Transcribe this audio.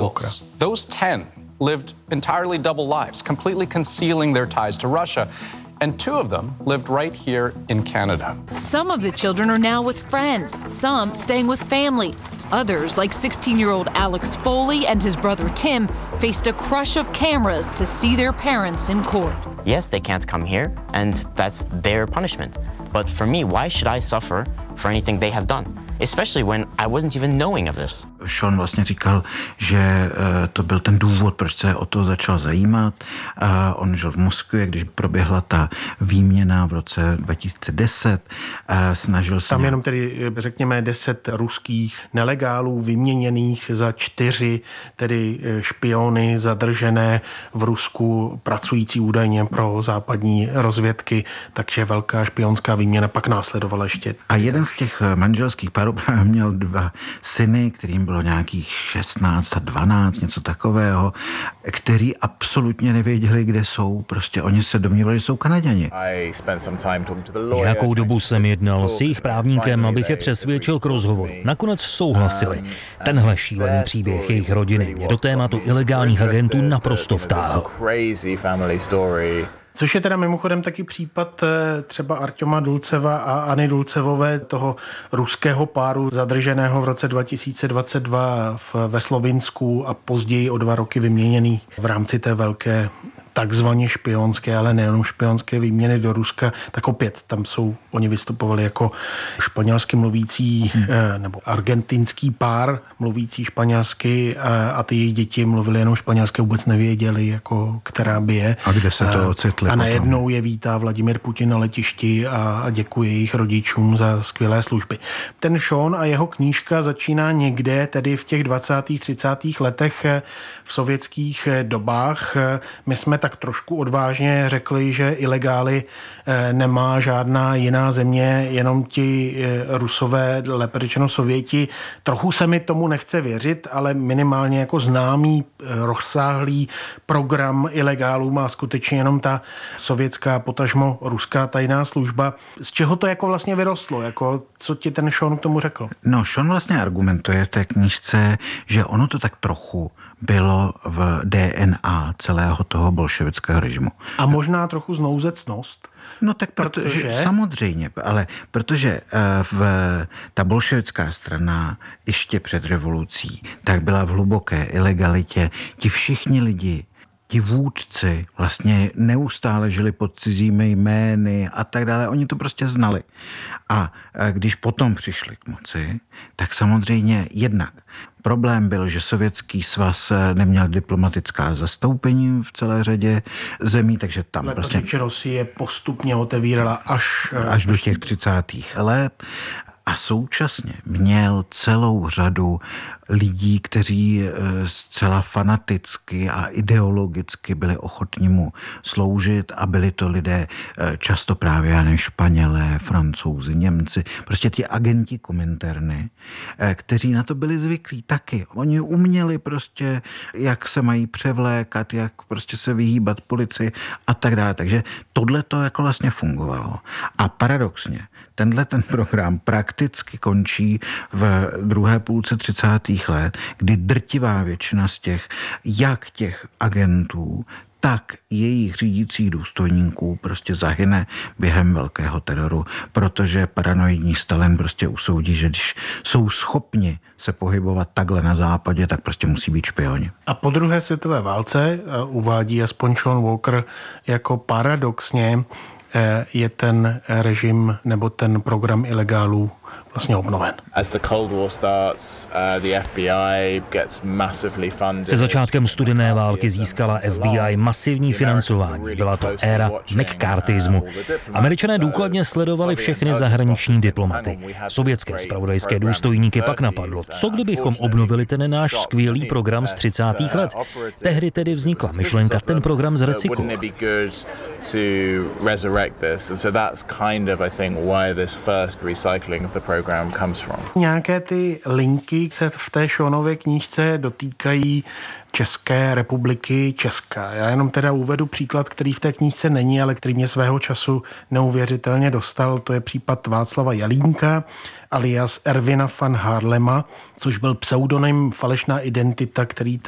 singles. Those 10 lived entirely double lives, completely concealing their ties to Russia. And 2 of them lived right here in Canada. Some of the children are now with friends, some staying with family. Others, like 16-year-old Alex Foley and his brother Tim, faced a crush of cameras to see their parents in court. Yes, they can't come here, and that's their punishment. But for me, why should I suffer for anything they have done? Especially when I wasn't even knowing of this. Sean vlastně říkal, že to byl ten důvod, proč se o to začal zajímat. On žil v Moskvě, když proběhla ta výměna v roce 2010. Snažil se... Tam jenom tedy, řekněme, 10 ruských nelegálů vyměněných za 4 tedy špiony zadržené v Rusku, pracující údajně pro západní rozvědky, takže velká špionská výměna pak následovala ještě. A jeden z těch manželských párů právě měl 2 syny, kterým bylo nějakých 16 a 12, něco takového, který absolutně nevěděli, kde jsou. Prostě oni se domnívali, že jsou Kanaďani. Nějakou dobu jsem jednal s jejich právníkem, abych je přesvědčil k rozhovoru. Nakonec souhlasili. Tenhle šílený příběh jejich rodiny mě do tématu ilegálních agentů naprosto vtáhl. Což je teda mimochodem taky případ třeba Arťoma Dulceva a Anny Dulcevové, toho ruského páru zadrženého v roce 2022 ve Slovinsku a později o 2 roky vyměněný v rámci té velké takzvaně špionské, ale nejenom špionské výměny do Ruska, tak opět tam oni vystupovali jako španělsky mluvící nebo argentinský pár mluvící španělsky a ty jejich děti mluvili jenom španělské, vůbec nevěděli, jako která by je. A kde se to ocitli? A najednou je vítá Vladimír Putin na letišti a děkuje jejich rodičům za skvělé služby. Ten Sean a jeho knížka začíná někde, tedy v těch 20. 30. letech v sovětských dobách. My jsme tak trošku odvážně řekli, že ilegály nemá žádná jiná země, jenom ti Rusové, lépe řečeno Sověti. Trochu se mi tomu nechce věřit, ale minimálně jako známý rozsáhlý program ilegálů má skutečně jenom ta sovětská, potažmo ruská tajná služba. Z čeho to jako vlastně vyrostlo? Jako, co ti ten Sean k tomu řekl? No, Sean vlastně argumentuje v té knížce, že ono to tak trochu bylo v DNA celého toho bolševického režimu. A možná trochu znouzecnost? No tak protože samozřejmě, ale protože ta bolševická strana ještě před revolucí tak byla v hluboké ilegalitě. Ti všichni lidi, ti vůdci vlastně neustále žili pod cizími jmény a tak dále. Oni to prostě znali. A když potom přišli k moci, tak samozřejmě jednak problém byl, že Sovětský svaz neměl diplomatická zastoupení v celé řadě zemí, takže tam ale prostě... protože Rusie postupně otevírala až do těch 30. let. A současně měl celou řadu lidí, kteří zcela fanaticky a ideologicky byli ochotní mu sloužit a byli to lidé často právě Španělé, Francouzi, Němci, prostě ti agenti Kominterny, kteří na to byli zvyklí taky. Oni uměli prostě, jak se mají převlékat, jak prostě se vyhýbat policii a tak dále. Takže tohle to jako vlastně fungovalo. A paradoxně, ten program prakticky končí v druhé půlce 30. let, kdy drtivá většina z těch agentů, tak jejich řídících důstojníků prostě zahyne během velkého teroru, protože paranoidní Stalin prostě usoudí, že když jsou schopni se pohybovat takhle na západě, tak prostě musí být špioni. A po druhé světové válce uvádí aspoň Sean Walker jako paradoxně je ten režim nebo ten program ilegálů vlastně obnoven. Se začátkem studené války získala FBI masivní financování. Byla to éra McCarthyismu. Američané důkladně sledovali všechny zahraniční diplomaty. Sovětské zpravodajské důstojníky pak napadlo, co kdybychom obnovili ten náš skvělý program z 30. let. Tehdy tedy vznikla myšlenka ten program zrecyklovat. Nějaké ty linky se v té Seanově knížce dotýkají České republiky, Česka. Já jenom teda uvedu příklad, který v té knížce není, ale který mě svého času neuvěřitelně dostal. To je případ Václava Jalínka alias Ervina van Harlema, což byl pseudonym, falešná identita, který